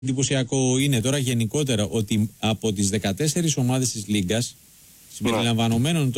εντυπωσιακό είναι τώρα γενικότερα ότι από τις 14 ομάδες της Λίγκας, συμπεριλαμβανομένων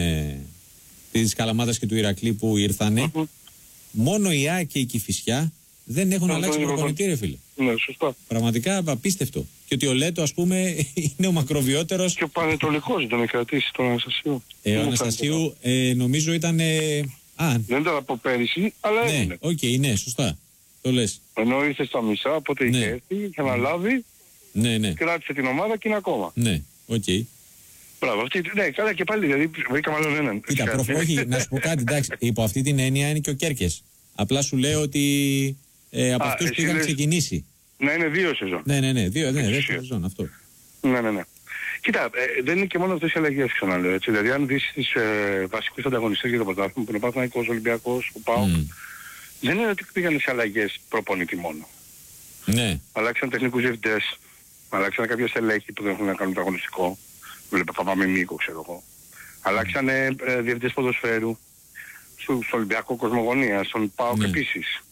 της Καλαμάτας και του Ηρακλή που ήρθανε, μόνο η ΑΕΚ και η Κηφισιά δεν έχουν αλλάξει προπονητή, ρε φίλε. Ναι, σωστά. Πραγματικά απίστευτο. Και ότι ο Λέτο, ας πούμε, είναι ο μακροβιότερος. Και ο Πανετολικός τον έχει κρατήσει, τον Αναστασίου. Ο Αναστασίου νομίζω ήταν. Δεν ήταν από πέρυσι, αλλά ναι, έγινε. Ναι, σωστά. Το λες. Ενώ ήρθε στα μισά, οπότε είχε έρθει, είχε αναλάβει. Ναι. Κράτησε την ομάδα και είναι ακόμα. Ναι, οκ. Μπράβο, ναι, καλά και πάλι, δηλαδή βρήκαμε άλλον έναν. Κοίτα, όχι, να σου πω κάτι, εντάξει. Υπό αυτή την έννοια είναι και ο Κέρκες. Απλά σου λέω ότι από αυτούς που είχαν ξεκινήσει. Να είναι 2 σεζόν. Ναι, δεύτερη σεζόν αυτό. Ναι. Κοίτα, δεν είναι και μόνο αυτές οι αλλαγές, ξαναλέω, έτσι. Δηλαδή, αν δεις τις βασικούς ανταγωνιστές για το πρωτάθλημα, που είναι ο Παναθηναϊκός, ο Ολυμπιακός, ο ΠΑΟΚ, δεν είναι ότι πήγαν σε αλλαγές προπονητή μόνο. Ναι. Αλλάξαν τεχνικούς διευθυντές, αλλάξαν κάποια στελέχη που δεν έχουν να κάνουν το αγωνιστικό. Βλέπω Παπάμε Μίκο, ξέρω εγώ. Αλλάξαν διευθυντές ποδοσφαίρου, στο Ολυμπιακό Κοσμογονία, στον ΠΑΟΚ επίσης.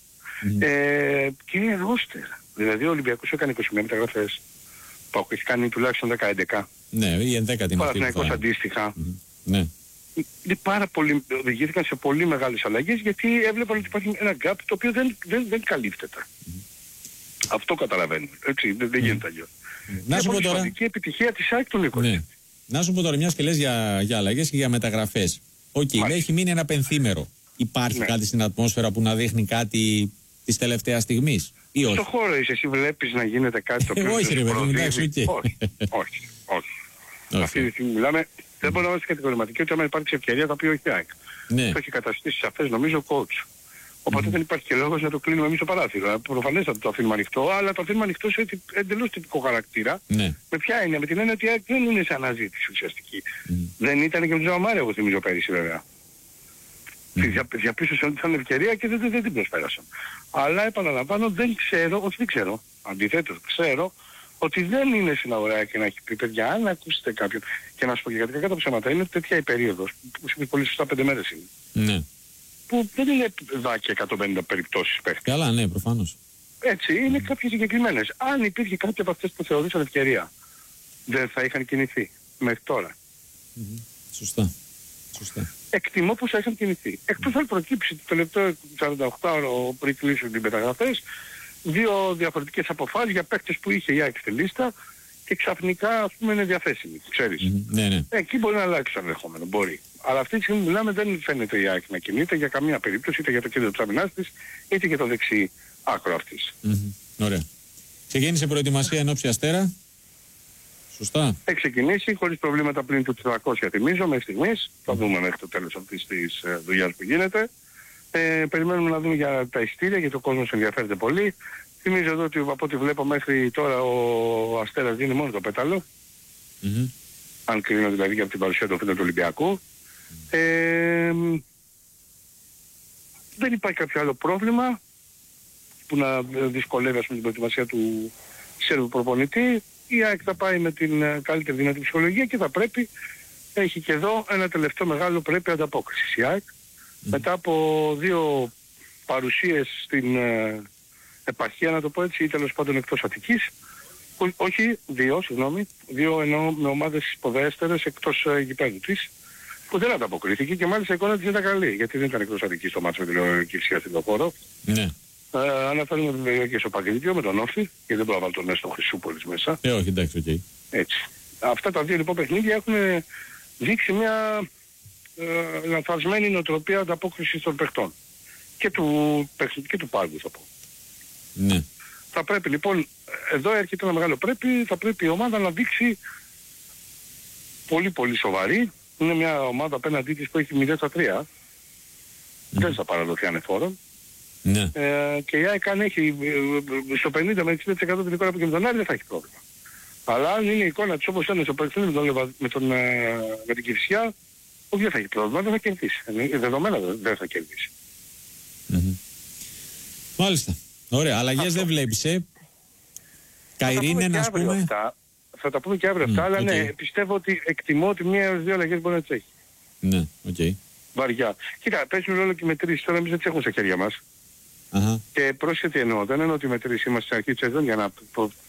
Και είναι ρόστερ. Δηλαδή ο Ολυμπιακός έκανε 21 μεταγραφές. Ο ΠΑΟΚ έχει κάνει τουλάχιστον 10-11. Ναι, ή 11 την Παναθηναϊκός αντίστοιχα. Ναι. Είναι πάρα πολύ, οδηγήθηκαν σε πολύ μεγάλες αλλαγές γιατί έβλεπαν ότι υπάρχει ένα gap το οποίο δεν καλύπτεται. Αυτό καταλαβαίνουν. Έτσι, δεν γίνεται αλλιώς. Να σου πω τώρα. Είναι επιτυχία της ΑΕΚ του Νίκο. Ναι. Να σου πω τώρα, μιας και λες για αλλαγές και για μεταγραφές. Λέει, έχει μείνει ένα πενθήμερο. Υπάρχει κάτι στην ατμόσφαιρα που να δείχνει κάτι της τελευταίας στιγμής ή όχι? Στο χώρο είσαι, εσύ βλέπεις να γίνεται κάτι το οποίο όχι ρε παιδί μου, εντάξει, όχι. Αυτή τη στιγμή μιλάμε, δεν μπορούμε να είμαστε κατηγορηματικοί ότι άμα υπάρξει ευκαιρία θα πει όχι ΑΕΚ. Το έχει καταστήσει σαφές νομίζω ο coach. Οπότε δεν υπάρχει και λόγος να το κλείνουμε εμείς το παράθυρο. Προφανές θα το αφήνουμε ανοιχτό, αλλά το αφήνουμε ανοιχτό σε εντελώς τυπικό χαρακτήρα. Με ποια έννοια? Με την έννοια ότι η ΑΕΚ δεν είναι σε αναζήτηση ουσιαστική. Δεν ήταν και με τον Ζαμάρη, εγώ θυμίζω πέρυσι βέβαια. Διαπίστωσαν ότι ήταν ευκαιρία και δεν την προσπέρασαν. Αλλά επαναλαμβάνω, δεν ξέρω, αντιθέτως ξέρω ότι δεν είναι στην αγορά και να έχει πει παιδιά, αν ακούσετε κάποιον και να σου πω και κάτι κακά τα ψέματα, είναι τέτοια η περίοδος, που είναι πολύ σωστά 5 μέρες είναι. Ναι. Που δεν είναι δάκια 150 περιπτώσεις παίχτες. Καλά, ναι, προφανώς. Έτσι, είναι κάποιες συγκεκριμένες. Αν υπήρχε κάποια από αυτές που θεωρούσαν ευκαιρία, δεν θα είχαν κινηθεί μέχρι τώρα. Σωστά. Εκτιμώ πως θα είχαν κινηθεί. Εκτός αν προκύψει το τελευταίο 48ωρο πριν κλείσουν οι μεταγραφές, 2 διαφορετικές αποφάσεις για παίκτες που είχε η ΑΕΚ στη λίστα και ξαφνικά ας πούμε είναι διαθέσιμοι, ξέρεις. Ναι. Εκεί μπορεί να αλλάξει το ενδεχόμενο, μπορεί. Αλλά αυτή τη στιγμή μιλάμε δεν φαίνεται η ΑΕΚ να κινείται για καμία περίπτωση, είτε για το κέντρο της αμυνάς της, είτε για το δεξί άκρο αυτής. Ωραία. Ξεκίνησε προετοιμασία εν ώψη Αστέρα. Σωστά. Έχει ξεκινήσει χωρίς προβλήματα πλην του 400 θυμίζω μέχρι στιγμής. Θα δούμε μέχρι το τέλος αυτής της δουλειάς που γίνεται. Περιμένουμε να δούμε για τα ειστήρια, γιατί ο κόσμος ενδιαφέρεται πολύ. Θυμίζω εδώ ότι από ό,τι βλέπω μέχρι τώρα ο Αστέρας δίνει μόνο το πέταλο. Αν κρίνω δηλαδή για την παρουσία του φίλου του Ολυμπιακού. Δεν υπάρχει κάποιο άλλο πρόβλημα που να δυσκολεύει την προετοιμασία του Σέρβου προπονητή. Η ΑΕΚ θα πάει με την καλύτερη δυνατή ψυχολογία και θα πρέπει, έχει και εδώ ένα τελευταίο μεγάλο πρέπει ανταπόκριση η ΑΕΚ. Μετά από 2 παρουσίες στην επαρχία, να το πω έτσι, ή τέλος πάντων εκτός Αττικής, όχι 2, συγγνώμη, 2 εννοώ με ομάδες υποδέστερες εκτός γηπέδου της, που δεν ανταποκρίθηκε και μάλιστα η εικόνα της ήταν καλή, γιατί δεν ήταν εκτός Αττικής το μάτσο με την Κηφισιά στην Λεωφόρο. Αναφέρουμε βέβαια και στο Παγκρίτιο με τον Όφη και δεν μπορώ να βάλω τον Νέστο Χρυσούπολης μέσα. Όχι, εντάξει, οκ. Έτσι. Αυτά τα 2 λοιπόν παιχνίδια έχουν δείξει μια λανθασμένη νοοτροπία ανταπόκρισης των παιχτών. Και του πάγκου θα πω. Ναι. Θα πρέπει λοιπόν, εδώ έρχεται ένα μεγάλο πρέπει, θα πρέπει η ομάδα να δείξει πολύ πολύ σοβαρή. Είναι μια ομάδα απέναντί της που έχει 0-3. Δεν θα παραδοθεί ανεφόρον. Ναι. Και η ΑΕΚ αν έχει στο 50 με 60% την εικόνα που και με τον Άρη δεν θα έχει πρόβλημα. Αλλά αν είναι η εικόνα της όπως είναι στο παιχνίδι με την Κηφισιά, όχι δεν θα έχει πρόβλημα, δεν θα κερδίσει. Δεδομένα δεν θα κερδίσει. Μάλιστα. Ωραία. Αλλαγές δεν βλέπεις, Καϊρίνε, να πούμε. Θα τα πούμε και αύριο αυτά, αλλά ναι, πιστεύω ότι εκτιμώ ότι 1-2 αλλαγές μπορεί να τις έχει. Ναι, οκ. Βαριά. Κοίτα, παίζουν ρόλο και μετρήσεις, τώρα εμείς δεν τις έχουμε στα χέρια μας. Αχα. Και πρόσχετη εννοώ, δεν εννοώ τη μετρήσή μας στην αρχή της σεζόν για να